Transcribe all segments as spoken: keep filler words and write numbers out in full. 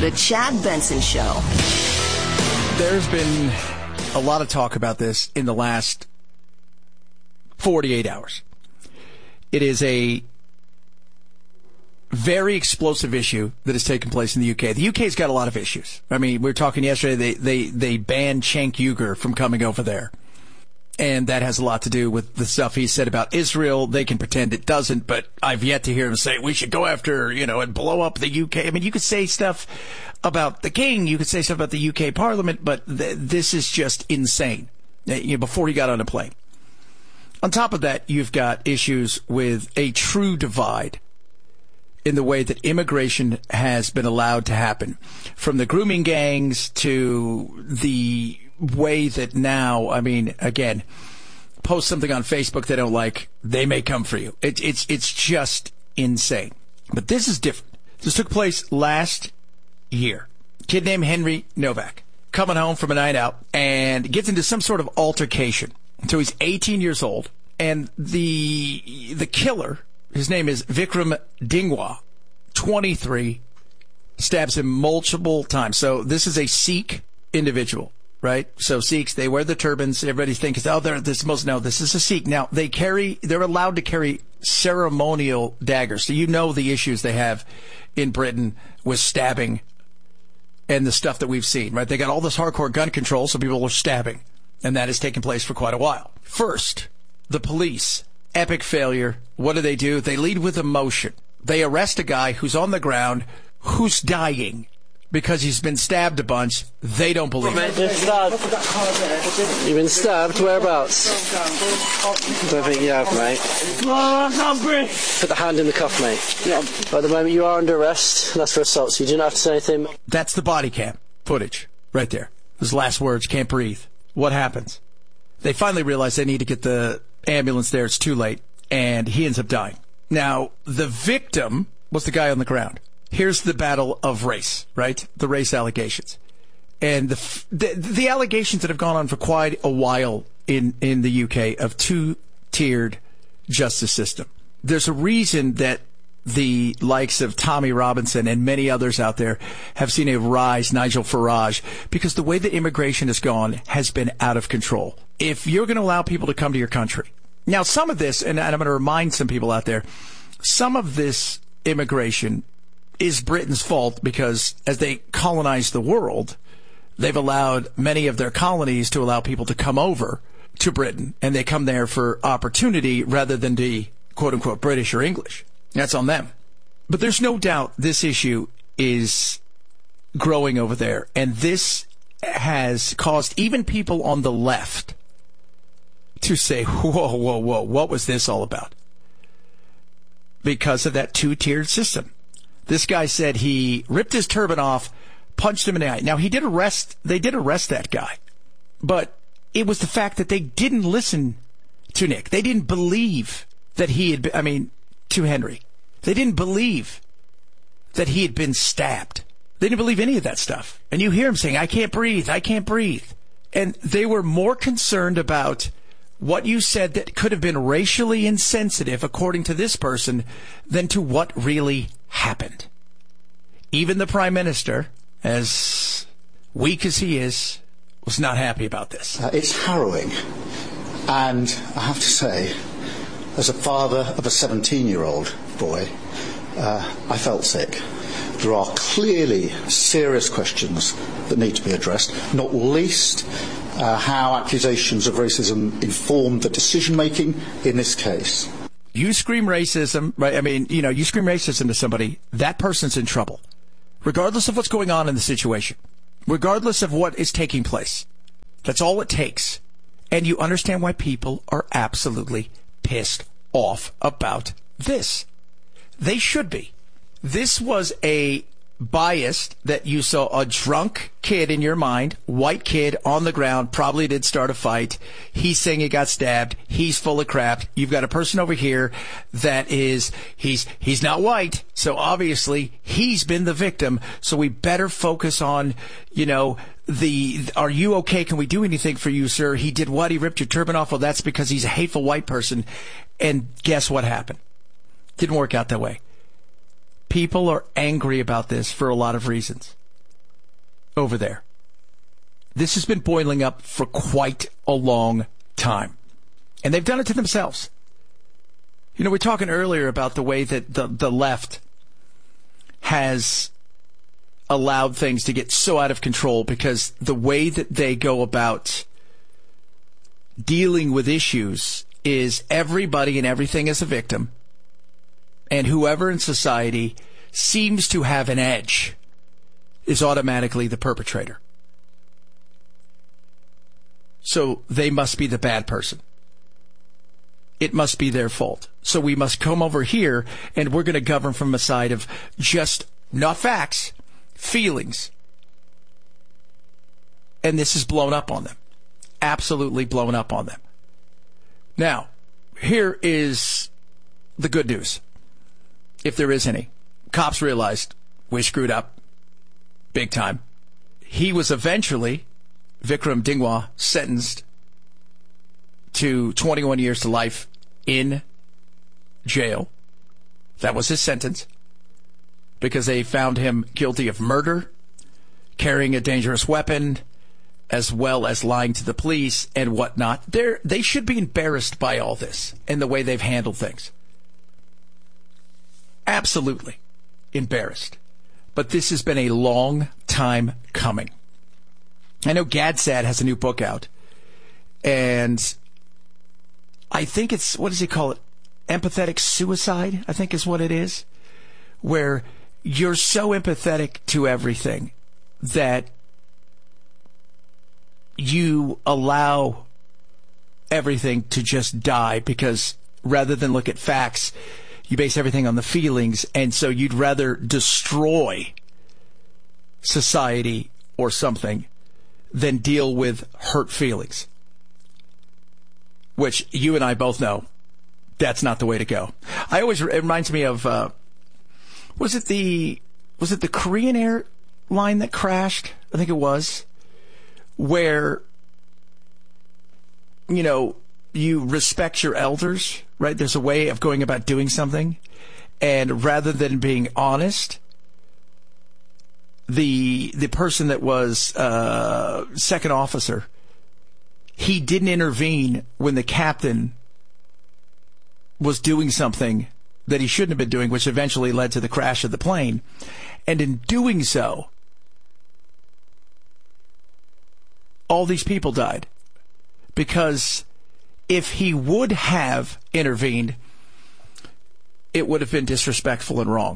The Chad Benson Show. There's been a lot of talk about this in the last forty-eight hours. It is a very explosive issue that has taken place in the U K. The U K's got a lot of issues. I mean, we were talking yesterday, they, they, they banned Cenk Uygur from coming over there. And that has a lot to do with the stuff he said about Israel. They can pretend it doesn't, but I've yet to hear him say we should go after, you know, and blow up the U K. I mean, you could say stuff about the king, you could say stuff about the U K Parliament, but th- this is just insane. You know, before he got on a plane. On top of that, you've got issues with a true divide in the way that immigration has been allowed to happen. From the grooming gangs to the way that now, I mean, again, post something on Facebook they don't like, they may come for you. It, it's it's just insane. But this is different. This took place last year. Kid named Henry Novak coming home from a night out and gets into some sort of altercation. So he's eighteen years old, and the the killer, his name is Vikram Dingwa, twenty-three, stabs him multiple times. So this is a Sikh individual. Right? So Sikhs, they wear the turbans. Everybody thinks, oh, they're this most, no, this is a Sikh. Now, they carry, they're allowed to carry ceremonial daggers. So you know the issues they have in Britain with stabbing and the stuff that we've seen, right? They got all this hardcore gun control, so people are stabbing. And that has taken place for quite a while. First, the police, epic failure. What do they do? They lead with emotion. They arrest a guy who's on the ground, who's dying. Because he's been stabbed a bunch, they don't believe it. You've been stabbed. You've been stabbed? Whereabouts? Don't think you have, mate. Oh, I can't breathe. Put the hand in the cuff, mate. Yeah. At the moment, you are under arrest. That's for assault, so you do not have to say anything. That's the body cam footage right there. His last words, can't breathe. What happens? They finally realize they need to get the ambulance there. It's too late, and he ends up dying. Now, the victim was the guy on the ground. Here's the battle of race, right? The race allegations. And the, the the allegations that have gone on for quite a while in, in the U K of two-tiered justice system. There's a reason that the likes of Tommy Robinson and many others out there have seen a rise, Nigel Farage, because the way that immigration has gone has been out of control. If you're going to allow people to come to your country. Now, some of this, and I'm going to remind some people out there, some of this immigration is Britain's fault because as they colonize the world, they've allowed many of their colonies to allow people to come over to Britain, and they come there for opportunity rather than be quote-unquote British or English. That's on them. But there's no doubt this issue is growing over there, and this has caused even people on the left to say, whoa, whoa, whoa, what was this all about? Because of that two-tiered system. This guy said he ripped his turban off, punched him in the eye. Now, he did arrest, they did arrest that guy. But it was the fact that they didn't listen to Nick. They didn't believe that he had been, I mean, to Henry. They didn't believe that he had been stabbed. They didn't believe any of that stuff. And you hear him saying, I can't breathe, I can't breathe. And they were more concerned about what you said that could have been racially insensitive, according to this person, than to what really happened. Even the Prime Minister, as weak as he is, was not happy about this. Uh, it's harrowing. And I have to say, as a father of a seventeen-year-old boy, uh, I felt sick. There are clearly serious questions that need to be addressed, not least uh, how accusations of racism informed the decision-making in this case. You scream racism, right? I mean, you know, you scream racism to somebody, that person's in trouble. Regardless of what's going on in the situation. Regardless of what is taking place. That's all it takes. And you understand why people are absolutely pissed off about this. They should be. This was a biased that you saw a drunk kid in your mind, white kid on the ground, probably did start a fight. He's saying he got stabbed. He's full of crap. You've got a person over here that is, he's, he's not white. So obviously he's been the victim. So we better focus on, you know, the, are you okay? Can we do anything for you, sir? He did what? He ripped your turban off. Well, that's because he's a hateful white person. And guess what happened? Didn't work out that way. People are angry about this for a lot of reasons. over there. This has been boiling up for quite a long time. And they've done it to themselves. You know, we were talking earlier about the way that the, the left has allowed things to get so out of control because the way that they go about dealing with issues is everybody and everything is a victim. And whoever in society seems to have an edge is automatically the perpetrator. So they must be the bad person. It must be their fault. So we must come over here and we're going to govern from a side of just not facts, feelings. And this is blown up on them. Absolutely blown up on them. Now, here is the good news, if there is any. Cops realized we screwed up big time. He was eventually, Vikram Dingwa, sentenced to twenty-one years to life in jail. That was his sentence because they found him guilty of murder, carrying a dangerous weapon, as well as lying to the police and whatnot. They're, they should be embarrassed by all this and the way they've handled things. Absolutely embarrassed. But this has been a long time coming. I know Gad Sad has a new book out, and I think it's, what does he call it? Empathetic suicide, I think is what it is, where you're so empathetic to everything that you allow everything to just die because rather than look at facts, you base everything on the feelings, and so you'd rather destroy society or something than deal with hurt feelings. Which you and I both know that's not the way to go. I always, it reminds me of, uh, was it the, was it the Korean airline that crashed? I think it was. Where, you know, you respect your elders, right? There's a way of going about doing something. And rather than being honest, the the person that was uh, second officer, he didn't intervene when the captain was doing something that he shouldn't have been doing, which eventually led to the crash of the plane. And in doing so, all these people died. Because if he would have intervened, it would have been disrespectful and wrong.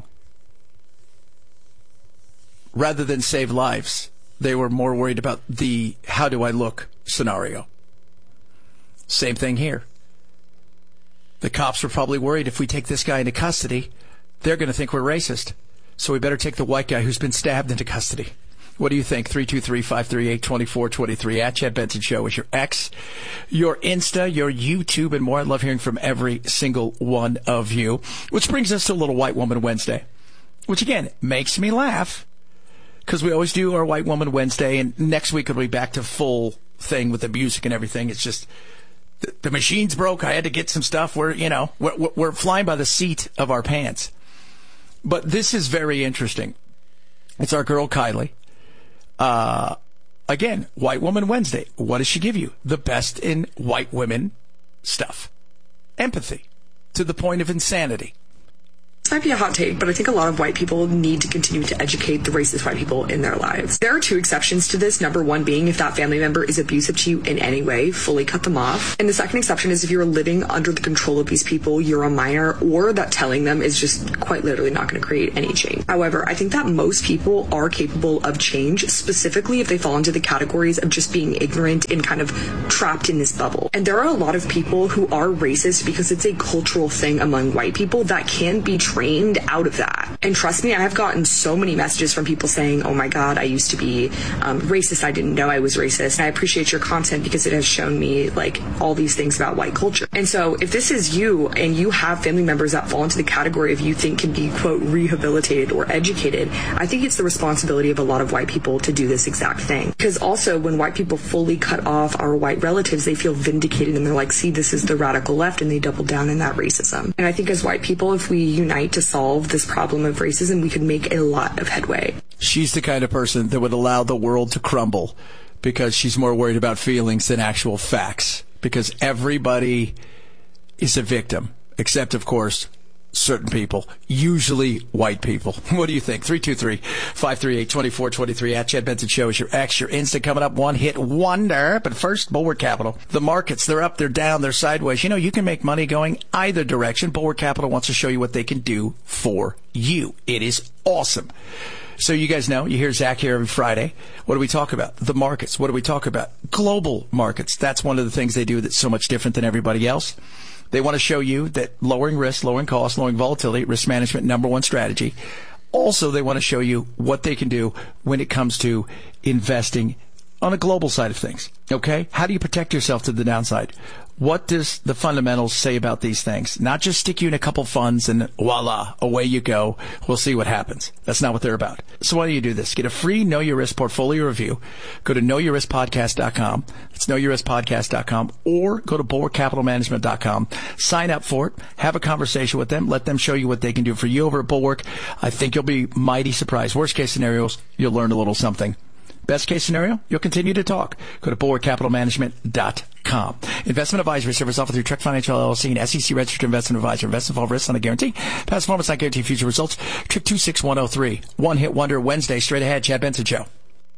Rather than save lives, they were more worried about the how do I look scenario. Same thing here. The cops were probably worried if we take this guy into custody, they're going to think we're racist. So we better take the white guy who's been stabbed into custody. What do you think? three two three, five three eight, two four two three at Chad Benson Show is your X, your Insta, your YouTube, and more. I love hearing from every single one of you. Which brings us to a little White Woman Wednesday, which again makes me laugh because we always do our White Woman Wednesday, and next week we'll be back to full thing with the music and everything. It's just the, the machine's broke. I had to get some stuff. We're, you know, we're, we're flying by the seat of our pants. But this is very interesting. It's our girl Kylie. Uh, again, White Woman Wednesday. What does she give you? The best in white women stuff. Empathy. To the point of insanity. This might be a hot take, but I think a lot of white people need to continue to educate the racist white people in their lives. There are two exceptions to this. Number one being if that family member is abusive to you in any way, fully cut them off. And the second exception is if you're living under the control of these people, you're a minor, or that telling them is just quite literally not going to create any change. However, I think that most people are capable of change, specifically if they fall into the categories of just being ignorant and kind of trapped in this bubble. And there are a lot of people who are racist because it's a cultural thing among white people that can be trained out of that. And trust me, I have gotten so many messages from people saying, oh my God, I used to be um, racist. I didn't know I was racist. And I appreciate your content because it has shown me like all these things about white culture. And so if this is you and you have family members that fall into the category of you think can be, quote, rehabilitated or educated, I think it's the responsibility of a lot of white people to do this exact thing. Because also when white people fully cut off our white relatives, they feel vindicated and they're like, see, this is the radical left, and they double down in that racism. And I think as white people, if we unite unite to solve this problem of racism, we could make a lot of headway. She's the kind of person that would allow the world to crumble because she's more worried about feelings than actual facts. Because everybody is a victim, except, of course, certain people, usually white people. What do you think? three two three, five three eight, two four two three. At Chad Benson Show is your X, your Insta coming up. One hit wonder. But first, Bulwark Capital. The markets, they're up, they're down, they're sideways. You know, you can make money going either direction. Bulwark Capital wants to show you what they can do for you. It is awesome. So you guys know, you hear Zach here every Friday. What do we talk about? The markets. What do we talk about? Global markets. That's one of the things they do that's so much different than everybody else. They want to show you that lowering risk, lowering costs, lowering volatility, risk management, number one strategy. Also, they want to show you what they can do when it comes to investing on a global side of things. Okay? How do you protect yourself to the downside? What does the fundamentals say about these things? Not just stick you in a couple funds and voila, away you go. We'll see what happens. That's not what they're about. So why don't you do this? Get a free Know Your Risk portfolio review. Go to know your risk podcast dot com. That's know your risk podcast dot com, or go to bulwark capital management dot com. Sign up for it. Have a conversation with them. Let them show you what they can do for you over at Bulwark. I think you'll be mighty surprised. Worst case scenarios, you'll learn a little something. Best case scenario, you'll continue to talk. Go to bulwark capital management dot com. Investment advisory service offered through Trek Financial L L C, an S E C registered investment advisor. Investment involved risks, not a guarantee. Past performance not guarantee future results. Trick two six one oh three. One hit wonder Wednesday. Straight ahead, Chad Benson Show.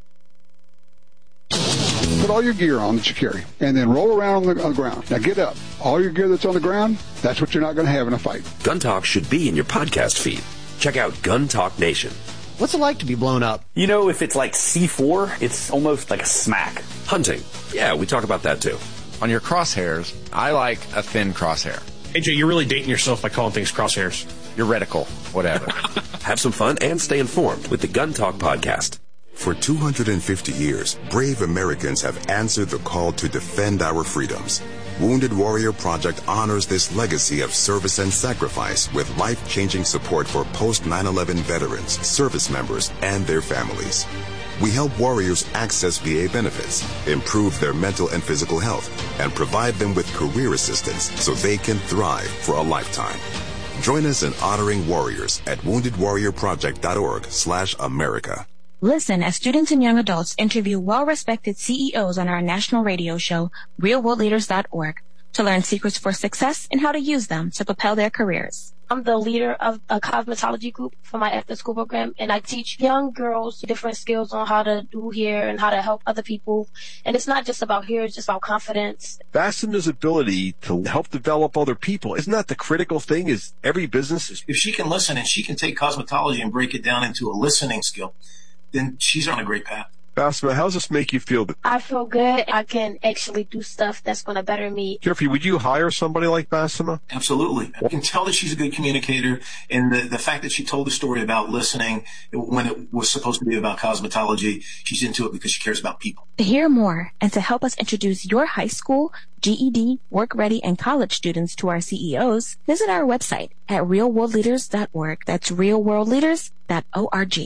Put all your gear on that you carry, and then roll around on the, on the ground. Now get up. All your gear that's on the ground, that's what you're not going to have in a fight. Gun Talk should be in your podcast feed. Check out Gun Talk Nation. What's it like to be blown up? You know, if it's like C four, it's almost like a smack. Hunting. Yeah, we talk about that too. On your crosshairs, I like a thin crosshair. A J, you're really dating yourself by calling things crosshairs. Your reticle, whatever. Have some fun and stay informed with the Gun Talk podcast. For two hundred fifty years, brave Americans have answered the call to defend our freedoms. Wounded Warrior Project honors this legacy of service and sacrifice with life-changing support for post nine eleven veterans, service members, and their families. We help warriors access V A benefits, improve their mental and physical health, and provide them with career assistance so they can thrive for a lifetime. Join us in honoring warriors at wounded warrior project dot org slash America. Listen as students and young adults interview well-respected C E Os on our national radio show, real world leaders dot org, to learn secrets for success and how to use them to propel their careers. I'm the leader of a cosmetology group for my after-school program, and I teach young girls different skills on how to do hair and how to help other people. And it's not just about hair, it's just about confidence. Bassima's ability to help develop other people, isn't that the critical thing? Is every business is... If she can listen and she can take cosmetology and break it down into a listening skill, then she's on a great path. Bassima, how does this make you feel? I feel good. I can actually do stuff that's going to better me. Jeffrey, would you hire somebody like Bassima? Absolutely. I can tell that she's a good communicator, and the, the fact that she told the story about listening when it was supposed to be about cosmetology, she's into it because she cares about people. To hear more and to help us introduce your high school, G E D, work-ready, and college students to our C E Os, visit our website at real world leaders dot org. That's real world leaders dot org.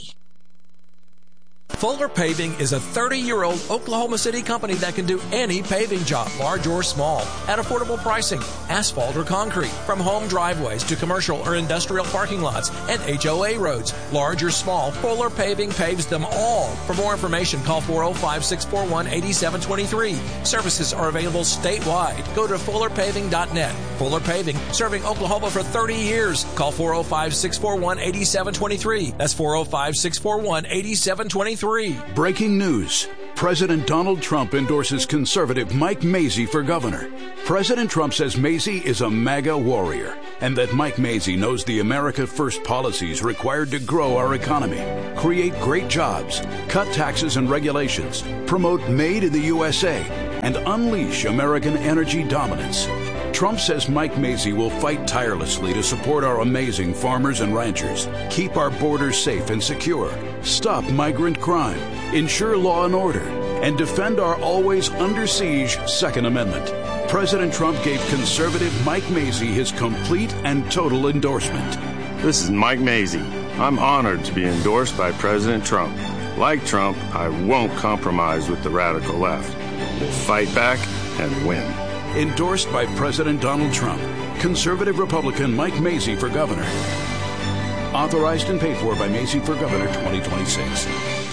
Fuller Paving is a thirty-year-old Oklahoma City company that can do any paving job, large or small, at affordable pricing, asphalt or concrete, from home driveways to commercial or industrial parking lots and H O A roads. Large or small, Fuller Paving paves them all. For more information, call four oh five, six four one, eight seven two three. Services are available statewide. Go to fuller paving dot net. Fuller Paving, serving Oklahoma for thirty years. Call four oh five, six four one, eight seven two three. That's four oh five, six four one, eight seven two three. Breaking news. President Donald Trump endorses conservative Mike Mazzei for governor. President Trump says Mazzei is a MAGA warrior and that Mike Mazzei knows the America First policies required to grow our economy, create great jobs, cut taxes and regulations, promote Made in the U S A, and unleash American energy dominance. Trump says Mike Mazzei will fight tirelessly to support our amazing farmers and ranchers, keep our borders safe and secure, stop migrant crime, ensure law and order, and defend our always under siege Second Amendment. President Trump gave conservative Mike Mazzei his complete and total endorsement. This is Mike Mazzei. I'm honored to be endorsed by President Trump. Like Trump, I won't compromise with the radical left. We'll fight back and win. Endorsed by President Donald Trump. Conservative Republican Mike Mazzei for governor. Authorized and paid for by Macy for Governor twenty twenty-six.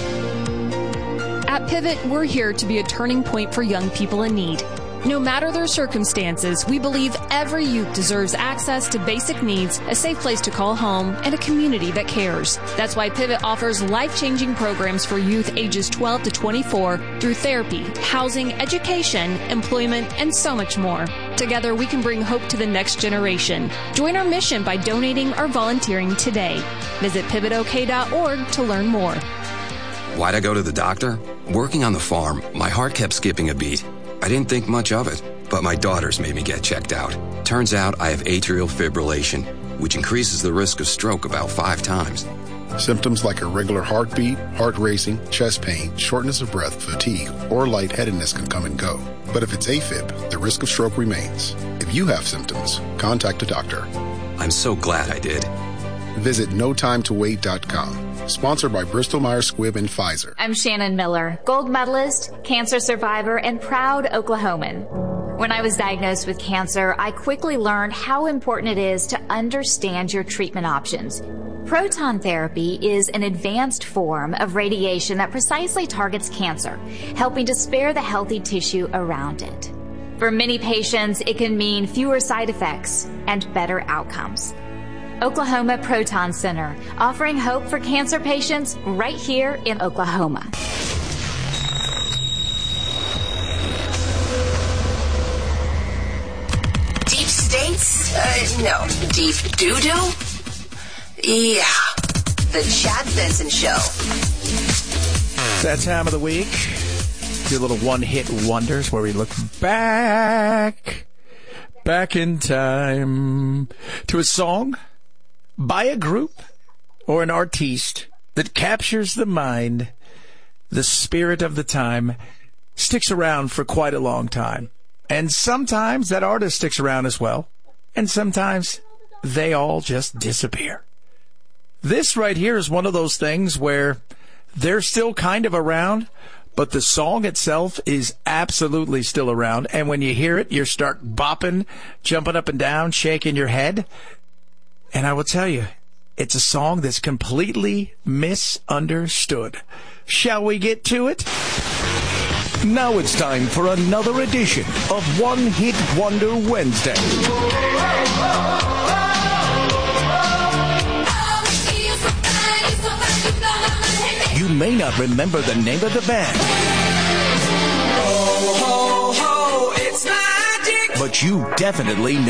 At Pivot, we're here to be a turning point for young people in need. No matter their circumstances, we believe every youth deserves access to basic needs, a safe place to call home, and a community that cares. That's why Pivot offers life-changing programs for youth ages twelve to twenty-four through therapy, housing, education, employment, and so much more. Together, we can bring hope to the next generation. Join our mission by donating or volunteering today. Visit pivot o k dot org to learn more. Why'd I go to the doctor? Working on the farm, my heart kept skipping a beat. I didn't think much of it, but my daughters made me get checked out. Turns out I have atrial fibrillation, which increases the risk of stroke about five times. Symptoms like irregular heartbeat, heart racing, chest pain, shortness of breath, fatigue, or lightheadedness can come and go. But if it's AFib, the risk of stroke remains. If you have symptoms, contact a doctor. I'm so glad I did. Visit no time to wait dot com. Sponsored by Bristol-Myers Squibb and Pfizer. I'm Shannon Miller, gold medalist, cancer survivor, and proud Oklahoman. When I was diagnosed with cancer, I quickly learned how important it is to understand your treatment options. Proton therapy is an advanced form of radiation that precisely targets cancer, helping to spare the healthy tissue around it. For many patients, it can mean fewer side effects and better outcomes. Oklahoma Proton Center, offering hope for cancer patients right here in Oklahoma. Deep states? Uh, no. Deep doo-doo? Yeah. The Chad Benson Show. That time of the week. Do little one-hit wonders where we look back, back in time to a song by a group or an artiste that captures the mind, the spirit of the time, sticks around for quite a long time. And sometimes that artist sticks around as well. And sometimes they all just disappear. This right here is one of those things where they're still kind of around, but the song itself is absolutely still around. And when you hear it, you start bopping, jumping up and down, shaking your head. And I will tell you, it's a song that's completely misunderstood. Shall we get to it? Now it's time for another edition of One Hit Wonder Wednesday. You may not remember the name of the band. Ho, ho, ho, it's magic. But you definitely know